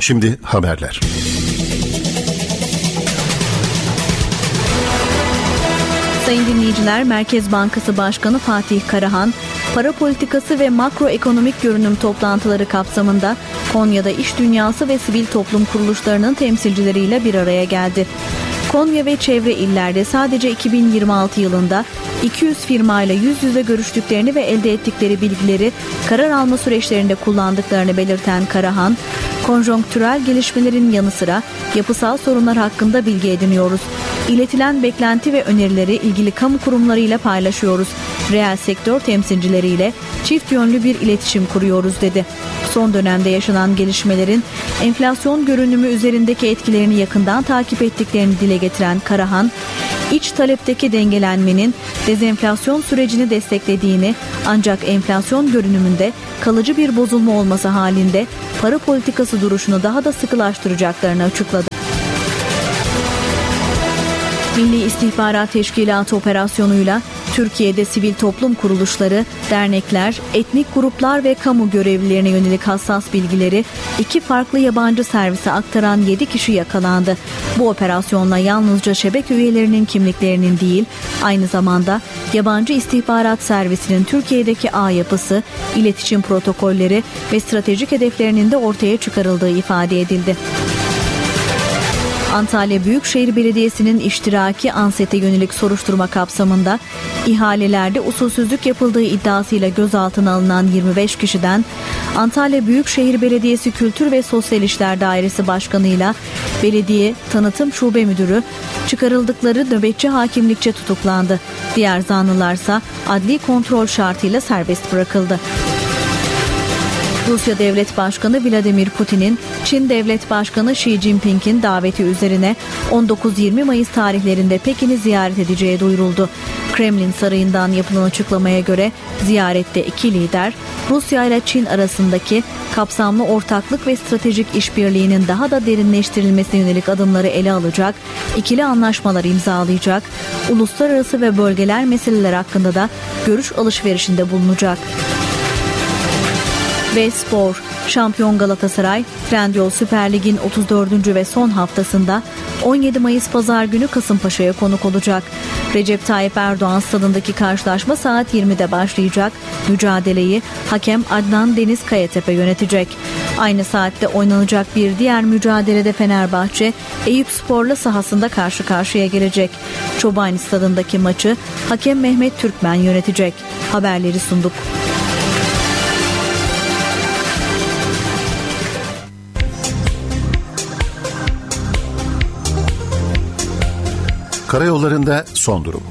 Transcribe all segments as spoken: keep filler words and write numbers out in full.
Şimdi haberler. Sayın dinleyiciler, Merkez Bankası Başkanı Fatih Karahan, para politikası ve makroekonomik görünüm toplantıları kapsamında Konya'da iş dünyası ve sivil toplum kuruluşlarının temsilcileriyle bir araya geldi. Konya ve çevre illerde sadece iki bin yirmi altı yılında iki yüz firmayla yüz yüze görüştüklerini ve elde ettikleri bilgileri karar alma süreçlerinde kullandıklarını belirten Karahan, konjonktürel gelişmelerin yanı sıra yapısal sorunlar hakkında bilgi ediniyoruz. İletilen beklenti ve önerileri ilgili kamu kurumlarıyla paylaşıyoruz. Reel sektör temsilcileriyle çift yönlü bir iletişim kuruyoruz dedi. Son dönemde yaşanan gelişmelerin enflasyon görünümü üzerindeki etkilerini yakından takip ettiklerini dile getiren Karahan, iç talepteki dengelenmenin dezenflasyon sürecini desteklediğini, ancak enflasyon görünümünde kalıcı bir bozulma olması halinde para politikası duruşunu daha da sıkılaştıracaklarını açıkladı. Milli İstihbarat Teşkilatı operasyonuyla Türkiye'de sivil toplum kuruluşları, dernekler, etnik gruplar ve kamu görevlilerine yönelik hassas bilgileri iki farklı yabancı servise aktaran yedi kişi yakalandı. Bu operasyonla yalnızca şebeke üyelerinin kimliklerinin değil, aynı zamanda yabancı istihbarat servisinin Türkiye'deki ağ yapısı, iletişim protokolleri ve stratejik hedeflerinin de ortaya çıkarıldığı ifade edildi. Antalya Büyükşehir Belediyesi'nin iştiraki ANSET'e yönelik soruşturma kapsamında ihalelerde usulsüzlük yapıldığı iddiasıyla gözaltına alınan yirmi beş kişiden Antalya Büyükşehir Belediyesi Kültür ve Sosyal İşler Dairesi Başkanı'yla Belediye Tanıtım Şube Müdürü çıkarıldıkları nöbetçi hakimlikçe tutuklandı. Diğer zanlılarsa adli kontrol şartıyla serbest bırakıldı. Rusya Devlet Başkanı Vladimir Putin'in Çin Devlet Başkanı Xi Jinping'in daveti üzerine on dokuz yirmi Mayıs tarihlerinde Pekin'i ziyaret edeceği duyuruldu. Kremlin Sarayı'ndan yapılan açıklamaya göre ziyarette iki lider Rusya ile Çin arasındaki kapsamlı ortaklık ve stratejik işbirliğinin daha da derinleştirilmesine yönelik adımları ele alacak, ikili anlaşmalar imzalayacak, uluslararası ve bölgeler meseleler hakkında da görüş alışverişinde bulunacak. Ve spor. Şampiyon Galatasaray, Trendyol Süper Lig'in otuz dördüncü ve son haftasında on yedi Mayıs Pazar günü Kasımpaşa'ya konuk olacak. Recep Tayyip Erdoğan stadındaki karşılaşma saat yirmide başlayacak. Mücadeleyi hakem Adnan Deniz Kayatepe yönetecek. Aynı saatte oynanacak bir diğer mücadelede Fenerbahçe, Eyüpspor'la sahasında karşı karşıya gelecek. Çobani stadındaki maçı hakem Mehmet Türkmen yönetecek. Haberleri sunduk. Karayollarında son durum.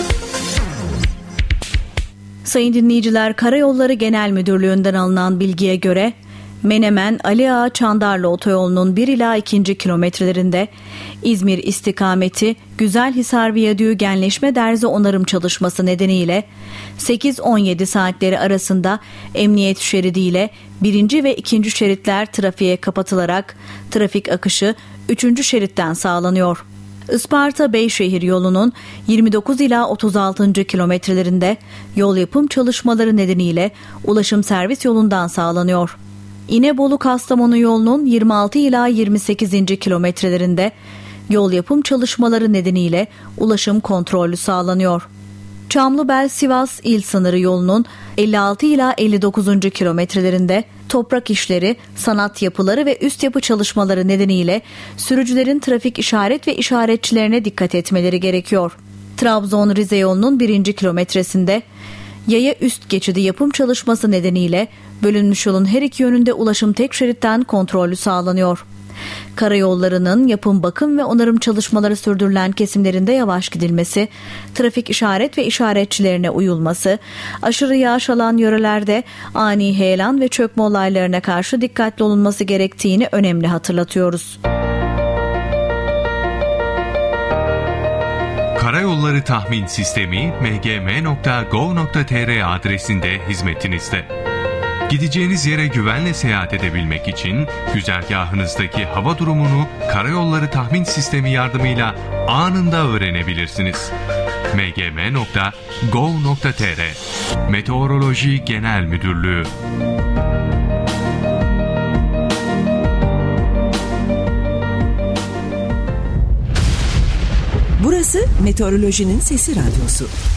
Sayın dinleyiciler, Karayolları Genel Müdürlüğü'nden alınan bilgiye göre Menemen Ali Ağa Çandarlı Otoyolu'nun bir ila ikinci kilometrelerinde İzmir istikameti Güzelhisar Viyadüğü genleşme derzi onarım çalışması nedeniyle sekiz on yedi saatleri arasında emniyet şeridiyle birinci ve ikinci şeritler trafiğe kapatılarak trafik akışı üçüncü şeritten sağlanıyor. Isparta-Beyşehir yolunun yirmi dokuz ila otuz altıncı kilometrelerinde yol yapım çalışmaları nedeniyle ulaşım servis yolundan sağlanıyor. İnebolu-Kastamonu yolunun yirmi altı ila yirmi sekizinci kilometrelerinde yol yapım çalışmaları nedeniyle ulaşım kontrollü sağlanıyor. Çamlıbel-Sivas il sınırı yolunun elli altı ila elli dokuzuncu kilometrelerinde toprak işleri, sanat yapıları ve üst yapı çalışmaları nedeniyle sürücülerin trafik işaret ve işaretçilerine dikkat etmeleri gerekiyor. Trabzon-Rize yolunun birinci kilometresinde yaya üst geçidi yapım çalışması nedeniyle bölünmüş yolun her iki yönünde ulaşım tek şeritten kontrollü sağlanıyor. Karayollarının yapım, bakım ve onarım çalışmaları sürdürülen kesimlerinde yavaş gidilmesi, trafik işaret ve işaretçilerine uyulması, aşırı yağış alan yörelerde ani heyelan ve çökme olaylarına karşı dikkatli olunması gerektiğini önemli hatırlatıyoruz. Karayolları Tahmin Sistemi m g m nokta gov nokta t r adresinde hizmetinizde. Gideceğiniz yere güvenle seyahat edebilmek için güzergahınızdaki hava durumunu Karayolları Tahmin Sistemi yardımıyla anında öğrenebilirsiniz. m g m nokta gov nokta t r Meteoroloji Genel Müdürlüğü. Burası Meteorolojinin Sesi Radyosu.